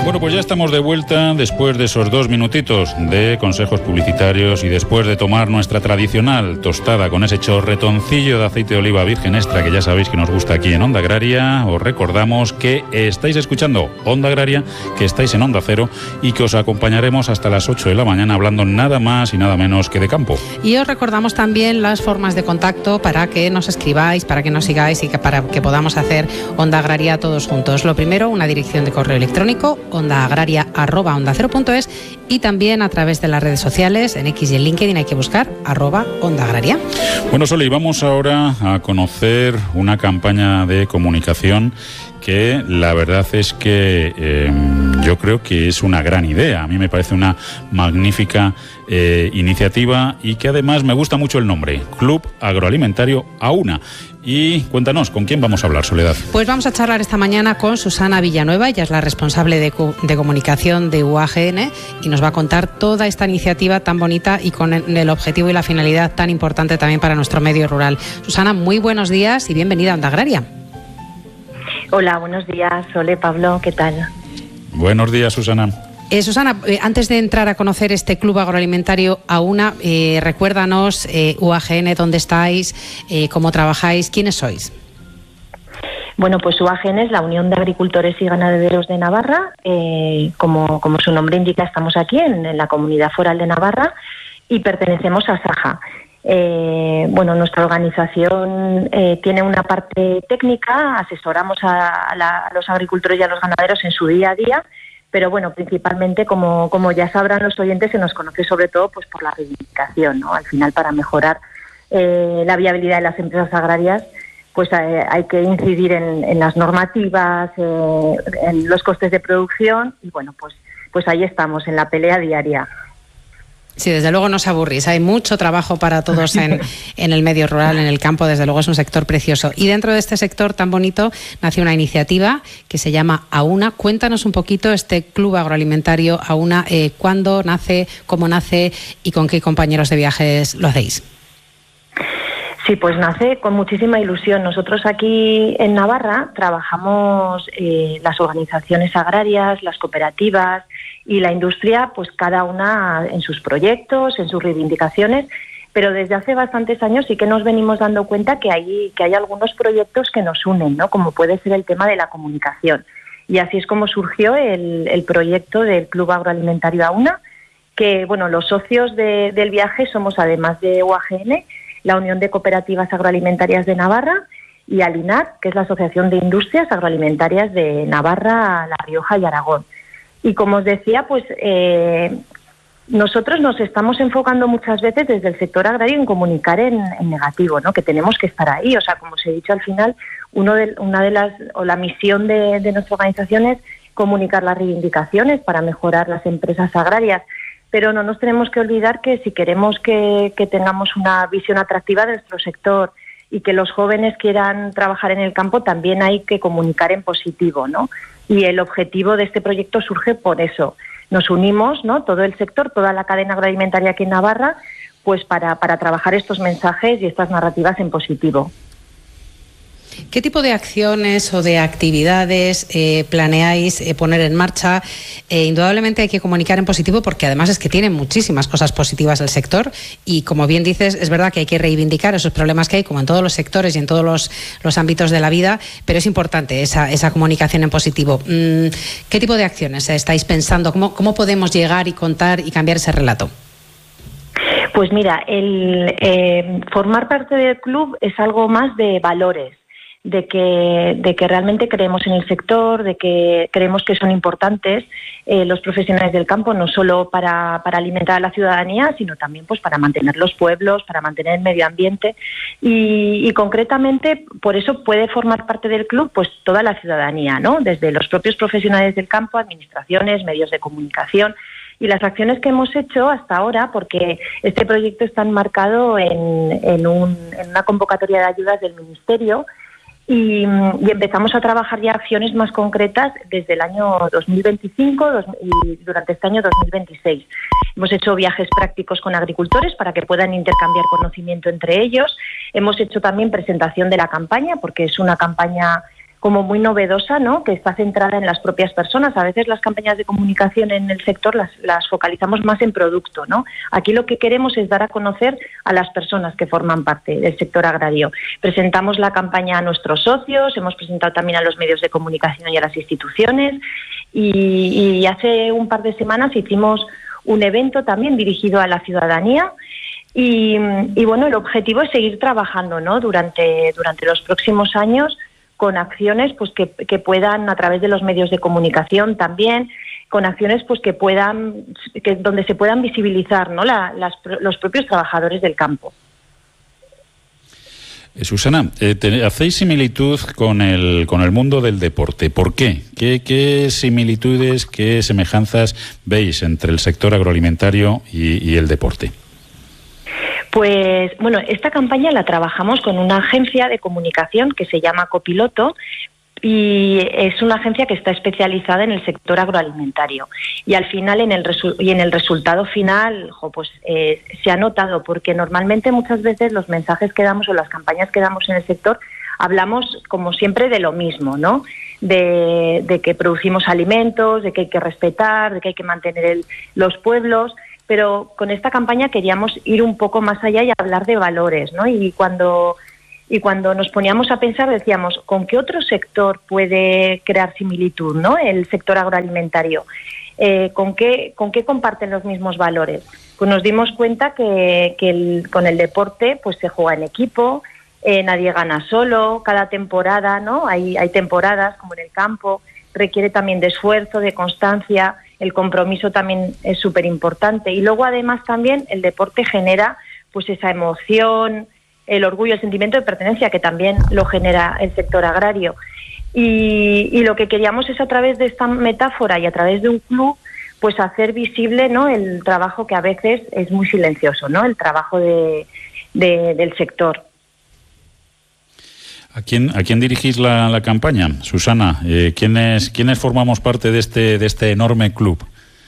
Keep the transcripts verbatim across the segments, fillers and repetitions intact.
Bueno, pues ya estamos de vuelta después de esos dos minutitos de consejos publicitarios y después de tomar nuestra tradicional tostada con ese chorretoncillo de aceite de oliva virgen extra que ya sabéis que nos gusta aquí en Onda Agraria. Os recordamos que estáis escuchando Onda Agraria, que estáis en Onda Cero y que os acompañaremos hasta las ocho de la mañana hablando nada más y nada menos que de campo. Y os recordamos también las formas de contacto para que nos escribáis, para que nos sigáis y que para que podamos hacer Onda Agraria todos juntos. Lo primero, una dirección de correo electrónico ondaagraria arroba onda cero punto es y también a través de las redes sociales, en X y en LinkedIn hay que buscar arroba Onda Agraria. Bueno, Soli, vamos ahora a conocer una campaña de comunicación que la verdad es que eh, yo creo que es una gran idea. A mí me parece una magnífica eh, iniciativa y que además me gusta mucho el nombre, Club Agroalimentario Auna. Y cuéntanos, ¿con quién vamos a hablar, Soledad? Pues vamos a charlar esta mañana con Susana Villanueva, ella es la responsable de, co- de comunicación de U A G N y nos va a contar toda esta iniciativa tan bonita y con el, el objetivo y la finalidad tan importante también para nuestro medio rural. Susana, muy buenos días y bienvenida a Onda Agraria. Hola, buenos días, Sole, Pablo, ¿qué tal? Buenos días, Susana. Eh, Susana, eh, antes de entrar a conocer este Club Agroalimentario Auna, eh, recuérdanos eh, U A G N, dónde estáis, eh, cómo trabajáis, quiénes sois. Bueno, pues U A G N es la Unión de Agricultores y Ganaderos de Navarra. Eh, como, como su nombre indica, estamos aquí en, en la Comunidad Foral de Navarra y pertenecemos a SAJA. Eh, bueno, nuestra organización eh, tiene una parte técnica, asesoramos a, a, la, a los agricultores y a los ganaderos en su día a día, pero bueno, principalmente, como, como ya sabrán los oyentes, se nos conoce sobre todo pues por la reivindicación, ¿no? Al final, para mejorar eh, la viabilidad de las empresas agrarias, pues eh, hay que incidir en, en las normativas, eh, en los costes de producción y bueno, pues, pues ahí estamos, en la pelea diaria. Sí, desde luego no os aburrís. Hay mucho trabajo para todos en, en el medio rural, en el campo. Desde luego es un sector precioso. Y dentro de este sector tan bonito nace una iniciativa que se llama Auna. Cuéntanos un poquito este Club Agroalimentario Auna. Eh, ¿Cuándo nace, cómo nace y con qué compañeros de viajes lo hacéis? Sí, pues nace con muchísima ilusión. Nosotros aquí en Navarra trabajamos eh, las organizaciones agrarias, las cooperativas y la industria, pues cada una en sus proyectos, en sus reivindicaciones, pero desde hace bastantes años sí que nos venimos dando cuenta que hay, que hay algunos proyectos que nos unen, ¿no? Como puede ser el tema de la comunicación. Y así es como surgió el, el proyecto del Club Agroalimentario Auna, que bueno, los socios de, del viaje somos, además de U A G N, la Unión de Cooperativas Agroalimentarias de Navarra y ALINAR, que es la Asociación de Industrias Agroalimentarias de Navarra, La Rioja y Aragón. Y como os decía, pues eh, nosotros nos estamos enfocando muchas veces desde el sector agrario en comunicar en, en negativo, ¿no? Que tenemos que estar ahí. O sea, como os he dicho al final, uno de, una de las o la misión de, de nuestra organización es comunicar las reivindicaciones para mejorar las empresas agrarias. Pero no nos tenemos que olvidar que si queremos que, que tengamos una visión atractiva de nuestro sector y que los jóvenes quieran trabajar en el campo, también hay que comunicar en positivo, ¿no? Y el objetivo de este proyecto surge por eso. Nos unimos, ¿no? Todo el sector, toda la cadena agroalimentaria aquí en Navarra, pues para, para trabajar estos mensajes y estas narrativas en positivo. ¿Qué tipo de acciones o de actividades eh, planeáis eh, poner en marcha? Eh, indudablemente hay que comunicar en positivo porque además es que tiene muchísimas cosas positivas el sector y como bien dices, es verdad que hay que reivindicar esos problemas que hay como en todos los sectores y en todos los, los ámbitos de la vida, pero es importante esa, esa comunicación en positivo. Mm, ¿Qué tipo de acciones estáis pensando? ¿Cómo, cómo podemos llegar y contar y cambiar ese relato? Pues mira, el eh, formar parte del club es algo más de valores. De que, de que realmente creemos en el sector, de que creemos que son importantes eh, los profesionales del campo, no solo para, para alimentar a la ciudadanía, sino también pues para mantener los pueblos, para mantener el medio ambiente y, y concretamente por eso puede formar parte del club pues toda la ciudadanía, ¿no? Desde los propios profesionales del campo, administraciones, medios de comunicación. Y las acciones que hemos hecho hasta ahora, porque este proyecto está enmarcado en, en, un, en una convocatoria de ayudas del Ministerio. Y, y empezamos a trabajar ya acciones más concretas desde el año dos mil veinticinco dos, y durante este año dos mil veintiséis. Hemos hecho viajes prácticos con agricultores para que puedan intercambiar conocimiento entre ellos. Hemos hecho también presentación de la campaña, porque es una campaña como muy novedosa, ¿no? Que está centrada en las propias personas. A veces las campañas de comunicación en el sector las, las focalizamos más en producto, ¿no? Aquí lo que queremos es dar a conocer a las personas que forman parte del sector agrario. Presentamos la campaña a nuestros socios, hemos presentado también a los medios de comunicación y a las instituciones, y, y hace un par de semanas hicimos un evento también dirigido a la ciudadanía. Y, y bueno, el objetivo es seguir trabajando, ¿no? Durante, durante los próximos años, con acciones pues que, que puedan, a través de los medios de comunicación también, con acciones pues que puedan, que donde se puedan visibilizar, ¿no? La, las, los propios trabajadores del campo. Eh, Susana, eh, te, hacéis similitud con el con el mundo del deporte. ¿Por qué? ¿Qué, qué similitudes, qué semejanzas veis entre el sector agroalimentario y, y el deporte? Pues bueno, esta campaña la trabajamos con una agencia de comunicación que se llama Copiloto, y es una agencia que está especializada en el sector agroalimentario. Y al final, en el resu- y en el resultado final, jo, pues eh, se ha notado, porque normalmente muchas veces los mensajes que damos o las campañas que damos en el sector hablamos como siempre de lo mismo, ¿no? De, de que producimos alimentos, de que hay que respetar, de que hay que mantener el, los pueblos. Pero con esta campaña queríamos ir un poco más allá y hablar de valores, ¿no? Y cuando, y cuando nos poníamos a pensar decíamos, ¿con qué otro sector puede crear similitud, ¿no? El sector agroalimentario. Eh, ¿con qué, ¿Con qué comparten los mismos valores? Pues nos dimos cuenta que, que el, con el deporte pues se juega en equipo, eh, nadie gana solo, cada temporada, ¿no? Hay, hay temporadas como en el campo, requiere también de esfuerzo, de constancia. El compromiso también es súper importante. Y luego, además, también el deporte genera pues esa emoción, el orgullo, el sentimiento de pertenencia, que también lo genera el sector agrario. Y, y lo que queríamos es, a través de esta metáfora y a través de un club, pues hacer visible, ¿no? El trabajo que a veces es muy silencioso, ¿no? El trabajo de, de, del sector. ¿A quién, a quién dirigís la, la campaña, Susana? Eh, ¿quiénes, ¿Quiénes formamos parte de este, de este enorme club?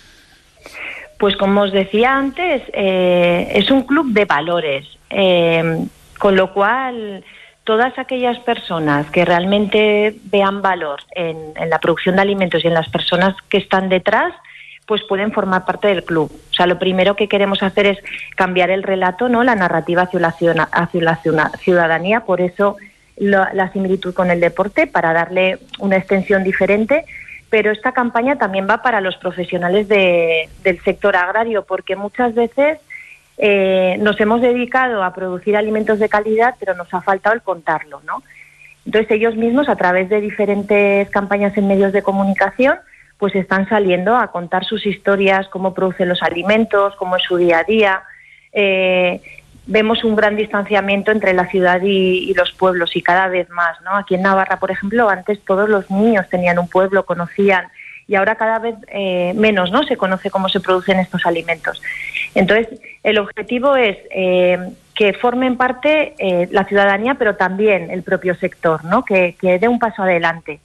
Pues como os decía antes, eh, es un club de valores, eh, con lo cual todas aquellas personas que realmente vean valor en, en la producción de alimentos y en las personas que están detrás, pues pueden formar parte del club. O sea, lo primero que queremos hacer es cambiar el relato, ¿no? La narrativa hacia la, hacia la ciudadanía, por eso La, la similitud con el deporte, para darle una extensión diferente, pero esta campaña también va para los profesionales de, del sector agrario, porque muchas veces eh, nos hemos dedicado a producir alimentos de calidad, pero nos ha faltado el contarlo, ¿no? Entonces ellos mismos, a través de diferentes campañas en medios de comunicación, pues están saliendo a contar sus historias, cómo producen los alimentos, cómo es su día a día. Eh, Vemos un gran distanciamiento entre la ciudad y, y los pueblos, y cada vez más, ¿no? Aquí en Navarra, por ejemplo, antes todos los niños tenían un pueblo, conocían, y ahora cada vez eh, menos, ¿no? Se conoce cómo se producen estos alimentos. Entonces, el objetivo es eh, que formen parte eh, la ciudadanía, pero también el propio sector, ¿no? Que, que dé un paso adelante.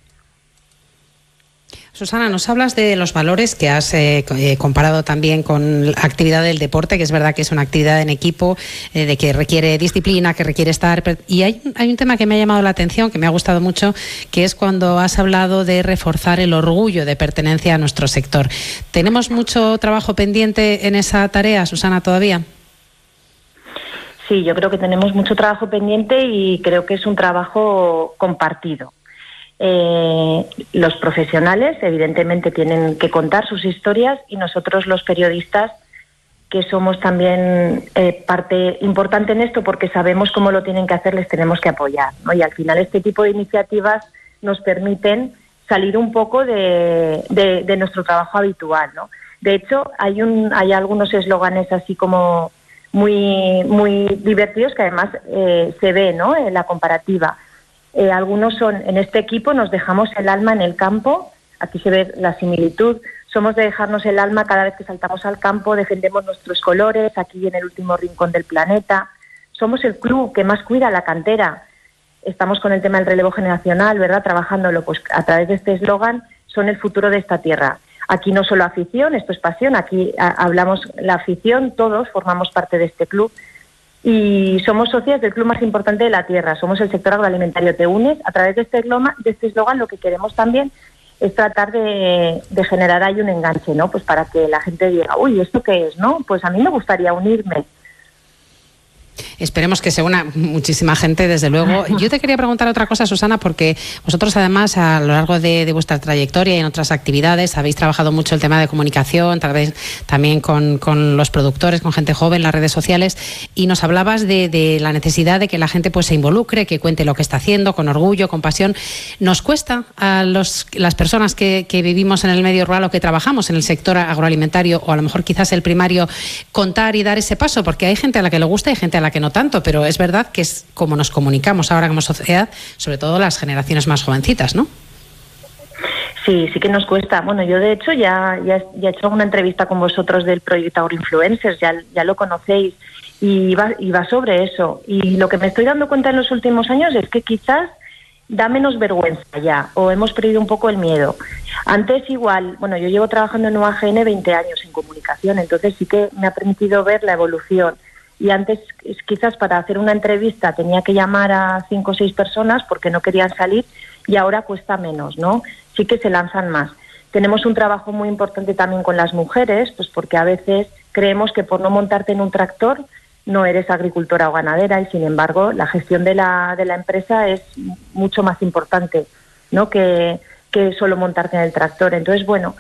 Susana, nos hablas de los valores que has eh, comparado también con la actividad del deporte, que es verdad que es una actividad en equipo, eh, de que requiere disciplina, que requiere estar... Y hay, hay un tema que me ha llamado la atención, que me ha gustado mucho, que es cuando has hablado de reforzar el orgullo de pertenencia a nuestro sector. ¿Tenemos mucho trabajo pendiente en esa tarea, Susana, todavía? Sí, yo creo que tenemos mucho trabajo pendiente y creo que es un trabajo compartido. Eh, los profesionales evidentemente tienen que contar sus historias, y nosotros los periodistas, que somos también eh, parte importante en esto, porque sabemos cómo lo tienen que hacer, les tenemos que apoyar, ¿no? Y al final este tipo de iniciativas nos permiten salir un poco de, de, de nuestro trabajo habitual, ¿no? De hecho, hay un hay algunos eslóganes así como muy muy divertidos, que además eh, se ve, ¿no? En la comparativa. Eh, algunos son: en este equipo nos dejamos el alma en el campo. Aquí se ve la similitud. Somos de dejarnos el alma cada vez que saltamos al campo, defendemos nuestros colores aquí en el último rincón del planeta. Somos el club que más cuida la cantera. Estamos con el tema del relevo generacional, ¿verdad? Trabajándolo, pues a través de este eslogan, son el futuro de esta tierra. Aquí no solo afición, esto es pasión, aquí a, hablamos la afición, todos formamos parte de este club. y somos socias del club más importante de la tierra, somos el sector agroalimentario Te Unes. A través de este eslogan, de este eslogan lo que queremos también es tratar de, de generar ahí un enganche, ¿no? Pues para que la gente diga, uy, ¿esto qué es, no? Pues a mí me gustaría unirme. Esperemos que se una muchísima gente, desde luego. Yo te quería preguntar otra cosa, Susana, porque vosotros además a lo largo de, de vuestra trayectoria y en otras actividades habéis trabajado mucho el tema de comunicación, tal vez también con, con los productores, con gente joven, las redes sociales, y nos hablabas de, de la necesidad de que la gente pues se involucre, que cuente lo que está haciendo con orgullo, con pasión. Nos cuesta a los, las personas que, que vivimos en el medio rural o que trabajamos en el sector agroalimentario, o a lo mejor quizás el primario, contar y dar ese paso, porque hay gente a la que le gusta y gente a la que no tanto, pero es verdad que es como nos comunicamos ahora como sociedad, sobre todo las generaciones más jovencitas, ¿no? Sí, sí que nos cuesta. Bueno, yo de hecho ya, ya, ya he hecho una entrevista con vosotros del proyecto Agroinfluencers, ya, ya lo conocéis, y va, y va sobre eso. Y lo que me estoy dando cuenta en los últimos años es que quizás da menos vergüenza ya, o hemos perdido un poco el miedo. Antes igual, bueno, yo llevo trabajando en U A G N veinte años en comunicación, entonces sí que me ha permitido ver la evolución. Y antes quizás para hacer una entrevista tenía que llamar a cinco o seis personas porque no querían salir, y ahora cuesta menos, ¿no? Sí que se lanzan más. Tenemos un trabajo muy importante también con las mujeres, pues porque a veces creemos que por no montarte en un tractor no eres agricultora o ganadera, y sin embargo la gestión de la, de la empresa es mucho más importante, ¿no? que, que solo montarte en el tractor. Entonces, bueno,